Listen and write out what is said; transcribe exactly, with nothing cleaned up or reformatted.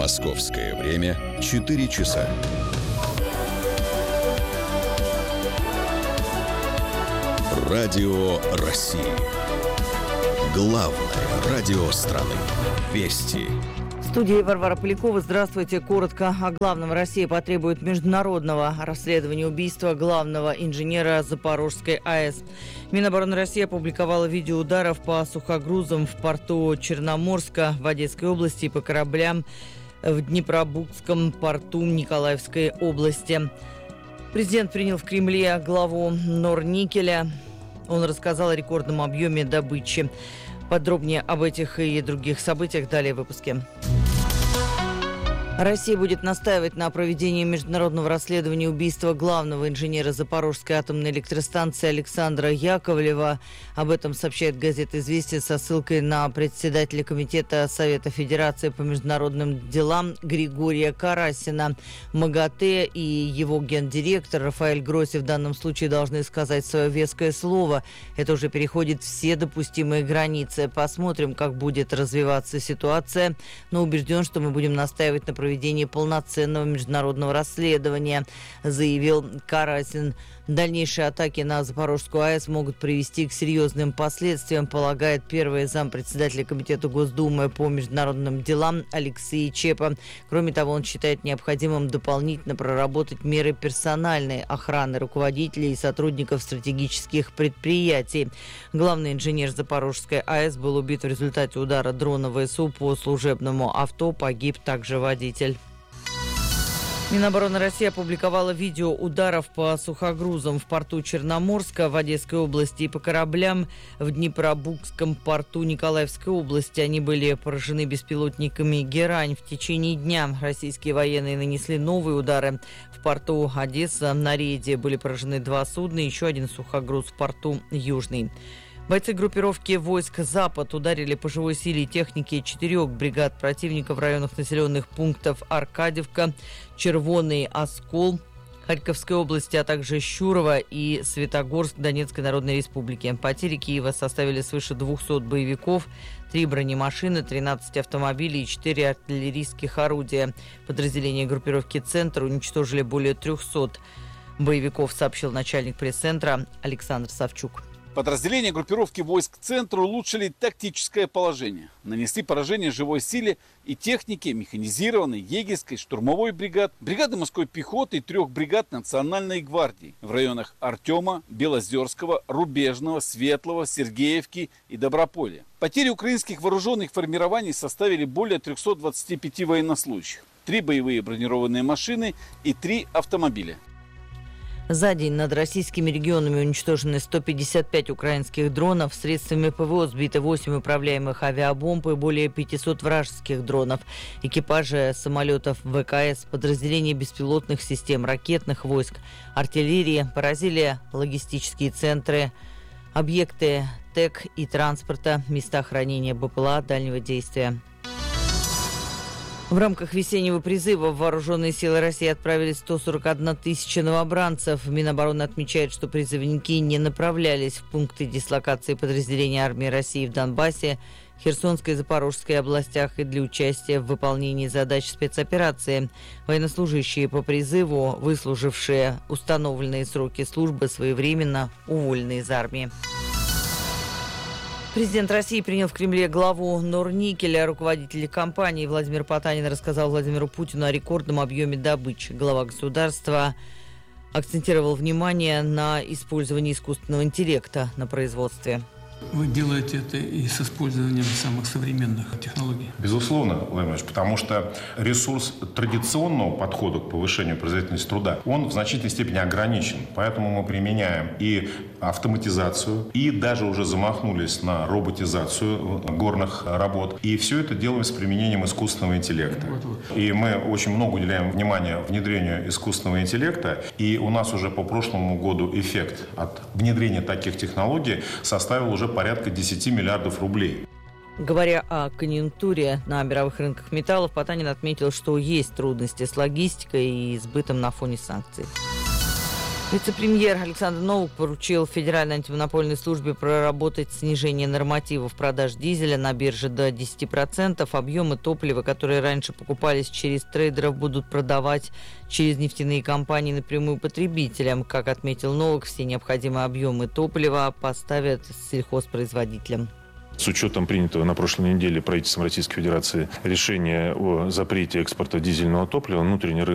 Московское время четыре часа. Радио России. Главное радио страны. Вести. В студии Варвара Полякова. Здравствуйте. Коротко о главном. Россия потребует международного расследования убийства главного инженера Запорожской АЭС. Минобороны России опубликовала видео ударов по сухогрузам в порту Черноморска в Одесской области и по кораблям в Днепробукском порту Николаевской области. Президент принял в Кремле главу Норникеля. Он рассказал о рекордном объеме добычи. Подробнее об этих и других событиях далее в выпуске. Россия будет настаивать на проведении международного расследования убийства главного инженера Запорожской атомной электростанции Александра Яковлева. Об этом сообщает газета «Известия» со ссылкой на председателя Комитета Совета Федерации по международным делам Григория Карасина. МАГАТЭ и его гендиректор Рафаэль Гросси в данном случае должны сказать свое веское слово. Это уже переходит все допустимые границы. Посмотрим, как будет развиваться ситуация, но убежден, что мы будем настаивать на проведении проведения полноценного международного расследования, заявил Карасин. Дальнейшие атаки на Запорожскую АЭС могут привести к серьезным последствиям, полагает первый зампредседателя Комитета Госдумы по международным делам Алексей Чепа. Кроме того, он считает необходимым дополнительно проработать меры персональной охраны руководителей и сотрудников стратегических предприятий. Главный инженер Запорожской АЭС был убит в результате удара дрона ВСУ по служебному авто. Погиб также водитель. Минобороны России опубликовала видео ударов по сухогрузам в порту Черноморска в Одесской области и по кораблям в Днепробукском порту Николаевской области. Они были поражены беспилотниками «Герань». В течение дня российские военные нанесли новые удары. В порту Одесса на рейде были поражены два судна, еще один сухогруз в порту Южный. Бойцы группировки войск «Запад» ударили по живой силе и технике четырех бригад противника в районах населенных пунктов Аркадьевка, Червоный Оскол Харьковской области, а также Щурово и Светогорск Донецкой Народной Республики. Потери Киева составили свыше двухсот боевиков, три бронемашины, тринадцать автомобилей и четыре артиллерийских орудия. Подразделения группировки «Центр» уничтожили более трехсот боевиков, сообщил начальник пресс-центра Александр Савчук. Подразделения группировки войск «Центр» улучшили тактическое положение. Нанесли поражение живой силе и технике механизированной, егерской, штурмовой бригад, бригады морской пехоты и трех бригад Национальной гвардии в районах Артема, Белозерского, Рубежного, Светлого, Сергеевки и Доброполья. Потери украинских вооруженных формирований составили более трехсот двадцати пяти военнослужащих, три боевые бронированные машины и три автомобиля. За день над российскими регионами уничтожены сто пятьдесят пять украинских дронов, средствами ПВО сбиты восемь управляемых авиабомб и более пятисот вражеских дронов. Экипажи самолетов ВКС, подразделения беспилотных систем, ракетных войск, артиллерии поразили логистические центры, объекты ТЭК и транспорта, места хранения БПЛА дальнего действия. В рамках весеннего призыва в Вооруженные силы России отправили сто сорок одна тысяча новобранцев. Минобороны отмечает, что призывники не направлялись в пункты дислокации подразделений армии России в Донбассе, Херсонской и Запорожской областях и для участия в выполнении задач спецоперации. Военнослужащие по призыву, выслужившие установленные сроки службы, своевременно уволены из армии. Президент России принял в Кремле главу Норникеля. Руководитель компании Владимир Потанин рассказал Владимиру Путину о рекордном объеме добычи. Глава государства акцентировал внимание на использовании искусственного интеллекта на производстве. Вы делаете это и с использованием самых современных технологий? Безусловно, Владимир Ильич, потому что ресурс традиционного подхода к повышению производительности труда, он в значительной степени ограничен. Поэтому мы применяем и автоматизацию, и даже уже замахнулись на роботизацию горных работ. И все это делаем с применением искусственного интеллекта. Вот, вот. И мы очень много уделяем внимания внедрению искусственного интеллекта. И у нас уже по прошлому году эффект от внедрения таких технологий составил уже порядка десяти миллиардов рублей. Говоря о конъюнктуре на мировых рынках металлов, Потанин отметил, что есть трудности с логистикой и сбытом на фоне санкций. Вице-премьер Александр Новак поручил Федеральной антимонопольной службе проработать снижение нормативов продаж дизеля на бирже до десяти процентов. Объемы топлива, которые раньше покупались через трейдеров, будут продавать через нефтяные компании напрямую потребителям. Как отметил Новак, все необходимые объемы топлива поставят сельхозпроизводителям. С учетом принятого на прошлой неделе правительством Российской Федерации решения о запрете экспорта дизельного топлива, внутренний рынок